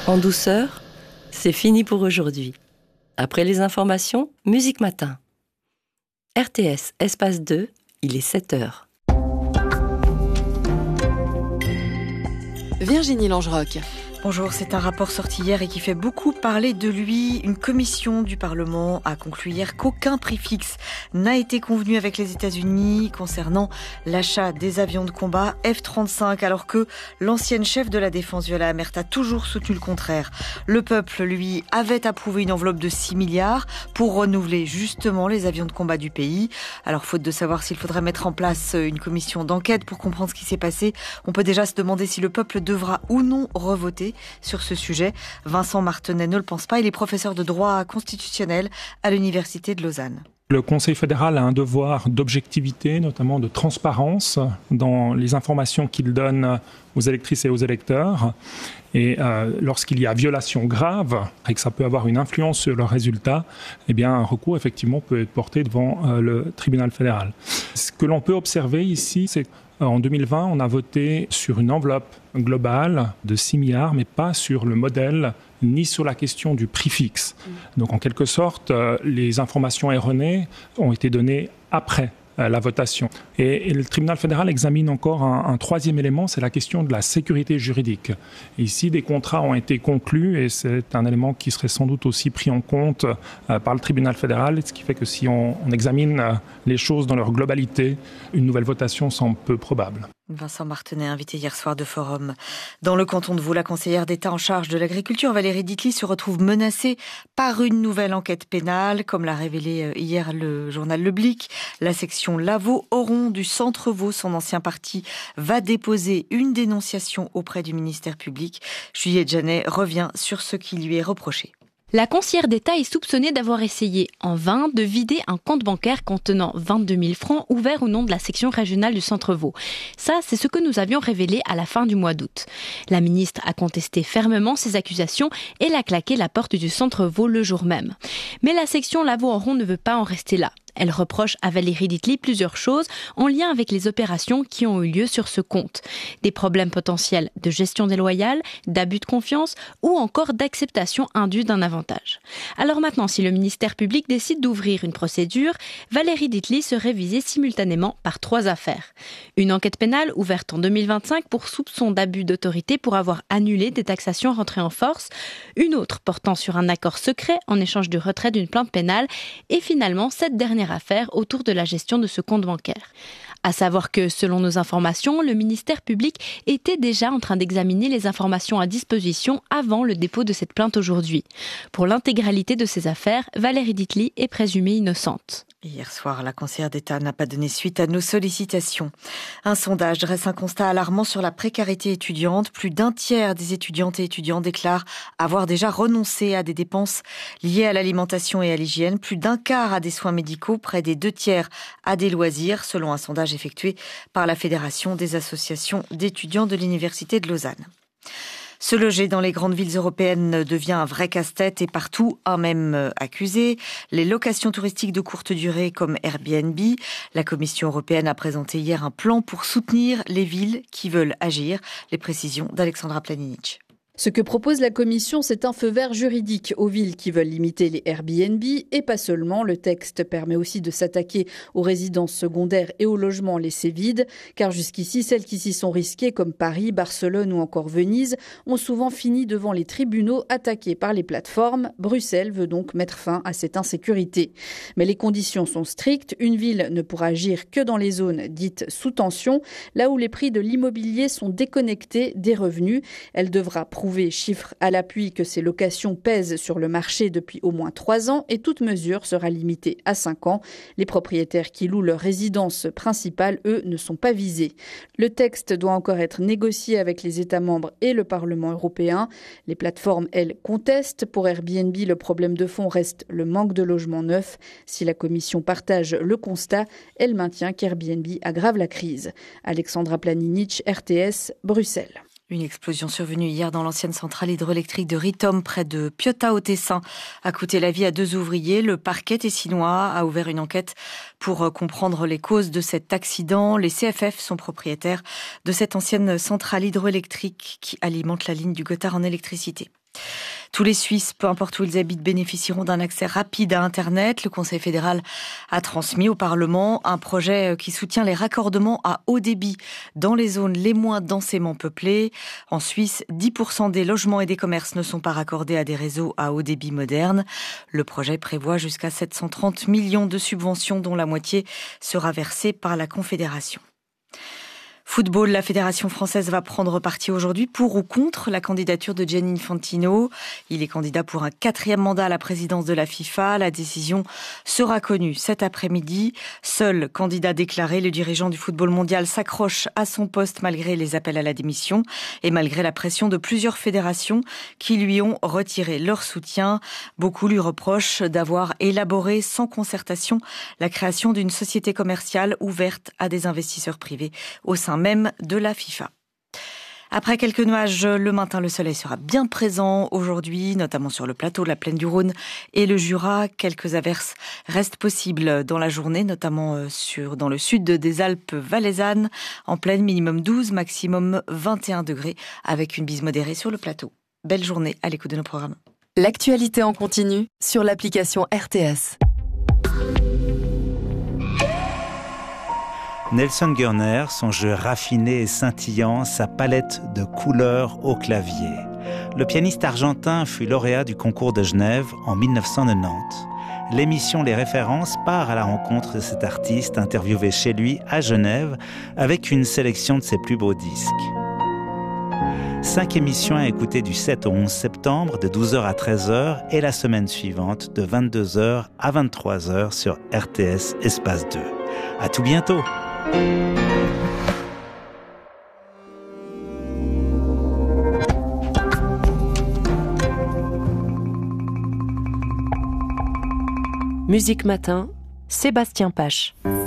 En douceur, c'est fini pour aujourd'hui. Après les informations, Musique Matin. RTS, espace 2, il est 7h. Virginie Langeroc. Bonjour, c'est un rapport sorti hier et qui fait beaucoup parler de lui. Une commission du Parlement a conclu hier qu'aucun prix fixe n'a été convenu avec les États-Unis concernant l'achat des avions de combat F-35, alors que l'ancienne chef de la défense Viola Amherst a toujours soutenu le contraire. Le peuple, lui, avait approuvé une enveloppe de 6 milliards pour renouveler justement les avions de combat du pays. Alors, faute de savoir s'il faudrait mettre en place une commission d'enquête pour comprendre ce qui s'est passé, on peut déjà se demander si le peuple devra ou non revoter sur ce sujet. Vincent Martenay ne le pense pas. Il est professeur de droit constitutionnel à l'Université de Lausanne. Le Conseil fédéral a un devoir d'objectivité, notamment de transparence dans les informations qu'il donne aux électrices et aux électeurs. Et lorsqu'il y a violation grave et que ça peut avoir une influence sur le résultat, eh bien, un recours effectivement peut être porté devant le tribunal fédéral. Ce que l'on peut observer ici, c'est qu'en 2020, on a voté sur une enveloppe globale de 6 milliards, mais pas sur le modèle ni sur la question du prix fixe. Donc en quelque sorte, les informations erronées ont été données après la votation. Et le tribunal fédéral examine encore un troisième élément, c'est la question de la sécurité juridique. Et ici, des contrats ont été conclus et c'est un élément qui serait sans doute aussi pris en compte par le tribunal fédéral, ce qui fait que si on examine les choses dans leur globalité, une nouvelle votation semble peu probable. Vincent Martenay, invité hier soir de Forum. Dans le canton de Vaud, la conseillère d'État en charge de l'agriculture, Valérie Ditely, se retrouve menacée par une nouvelle enquête pénale. Comme l'a révélé hier le journal Le Blic, la section Lavaux-Oron du centre Vaud, son ancien parti, va déposer une dénonciation auprès du ministère public. Juliette Janet revient sur ce qui lui est reproché. La conseillère d'État est soupçonnée d'avoir essayé, en vain, de vider un compte bancaire contenant 22 000 francs ouvert au nom de la section régionale du Centre Vaud. Ça, c'est ce que nous avions révélé à la fin du mois d'août. La ministre a contesté fermement ces accusations et l'a claqué la porte du Centre Vaud le jour même. Mais la section Lavaux-Oron ne veut pas en rester là. Elle reproche à Valérie Ditely plusieurs choses en lien avec les opérations qui ont eu lieu sur ce compte. Des problèmes potentiels de gestion déloyale, d'abus de confiance ou encore d'acceptation indue d'un avantage. Alors maintenant, si le ministère public décide d'ouvrir une procédure, Valérie Ditely serait visée simultanément par 3 affaires. Une enquête pénale ouverte en 2025 pour soupçon d'abus d'autorité pour avoir annulé des taxations rentrées en force, une autre portant sur un accord secret en échange du retrait d'une plainte pénale et finalement cette dernière affaire autour de la gestion de ce compte bancaire. À savoir que, selon nos informations, le ministère public était déjà en train d'examiner les informations à disposition avant le dépôt de cette plainte aujourd'hui. Pour l'intégralité de ces affaires, Valérie Ditely est présumée innocente. Hier soir, la conseillère d'État n'a pas donné suite à nos sollicitations. Un sondage dresse un constat alarmant sur la précarité étudiante. Plus d'un tiers des étudiantes et étudiants déclarent avoir déjà renoncé à des dépenses liées à l'alimentation et à l'hygiène. Plus d'un quart à des soins médicaux, près des 2 tiers à des loisirs, selon un sondage effectué par la Fédération des associations d'étudiants de l'Université de Lausanne. Se loger dans les grandes villes européennes devient un vrai casse-tête et partout un même accusé. Les locations touristiques de courte durée comme Airbnb. La Commission européenne a présenté hier un plan pour soutenir les villes qui veulent agir. Les précisions d'Alexandra Planinic. Ce que propose la Commission, c'est un feu vert juridique aux villes qui veulent limiter les Airbnb et pas seulement. Le texte permet aussi de s'attaquer aux résidences secondaires et aux logements laissés vides, car jusqu'ici, celles qui s'y sont risquées, comme Paris, Barcelone ou encore Venise, ont souvent fini devant les tribunaux attaqués par les plateformes. Bruxelles veut donc mettre fin à cette insécurité. Mais les conditions sont strictes. Une ville ne pourra agir que dans les zones dites sous tension, là où les prix de l'immobilier sont déconnectés des revenus. Elle devra prouver, chiffre à l'appui, que ces locations pèsent sur le marché depuis au moins 3 ans et toute mesure sera limitée à 5 ans. Les propriétaires qui louent leur résidence principale, eux, ne sont pas visés. Le texte doit encore être négocié avec les États membres et le Parlement européen. Les plateformes, elles, contestent. Pour Airbnb, le problème de fond reste le manque de logements neufs. Si la Commission partage le constat, elle maintient qu'Airbnb aggrave la crise. Alexandra Planinic, RTS, Bruxelles. Une explosion survenue hier dans l'ancienne centrale hydroélectrique de Ritom, près de Piota au Tessin, a coûté la vie à 2 ouvriers. Le parquet tessinois a ouvert une enquête pour comprendre les causes de cet accident. Les CFF sont propriétaires de cette ancienne centrale hydroélectrique qui alimente la ligne du Gothard en électricité. Tous les Suisses, peu importe où ils habitent, bénéficieront d'un accès rapide à Internet. Le Conseil fédéral a transmis au Parlement un projet qui soutient les raccordements à haut débit dans les zones les moins densément peuplées. En Suisse, 10% des logements et des commerces ne sont pas raccordés à des réseaux à haut débit modernes. Le projet prévoit jusqu'à 730 millions de subventions, dont la moitié sera versée par la Confédération. Football, la Fédération française va prendre parti aujourd'hui pour ou contre la candidature de Gianni Infantino. Il est candidat pour un 4e mandat à la présidence de la FIFA. La décision sera connue cet après-midi. Seul candidat déclaré, le dirigeant du football mondial s'accroche à son poste malgré les appels à la démission et malgré la pression de plusieurs fédérations qui lui ont retiré leur soutien. Beaucoup lui reprochent d'avoir élaboré sans concertation la création d'une société commerciale ouverte à des investisseurs privés au sein même de la FIFA. Après quelques nuages, le matin, le soleil sera bien présent aujourd'hui, notamment sur le plateau, la plaine du Rhône et le Jura. Quelques averses restent possibles dans la journée, notamment dans le sud des Alpes valaisannes. En plaine, minimum 12, maximum 21 degrés, avec une bise modérée sur le plateau. Belle journée à l'écoute de nos programmes. L'actualité en continu sur l'application RTS. Nelson Gurner, son jeu raffiné et scintillant, sa palette de couleurs au clavier. Le pianiste argentin fut lauréat du concours de Genève en 1990. L'émission Les Références part à la rencontre de cet artiste interviewé chez lui à Genève avec une sélection de ses plus beaux disques. 5 émissions à écouter du 7 au 11 septembre de 12h à 13h et la semaine suivante de 22h à 23h sur RTS Espace 2. À tout bientôt! Musique Matin, Sébastien Pache.